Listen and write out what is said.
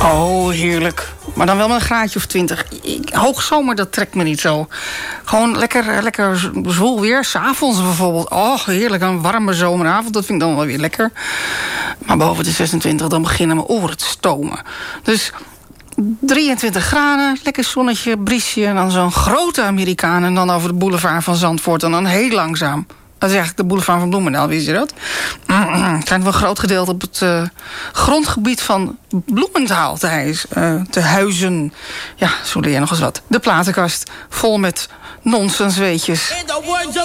Oh, heerlijk. Maar dan wel met een graadje of 20. Hoogzomer, dat trekt me niet zo. Gewoon lekker zwoel weer. 's Avonds bijvoorbeeld. Oh, heerlijk. Een warme zomeravond. Dat vind ik dan wel weer lekker. Maar boven de 26, dan beginnen mijn oren te stomen. Dus 23 graden, lekker zonnetje, briesje. En dan zo'n grote Amerikaan. En dan over de boulevard van Zandvoort. En dan heel langzaam. Dat is eigenlijk de boulevard van Bloemendaal, wist je dat? Het zijn wel een groot gedeelte op het grondgebied van Bloemendaal te huizen. Ja, zo leer je nog eens wat. De platenkast vol met nonsensweetjes.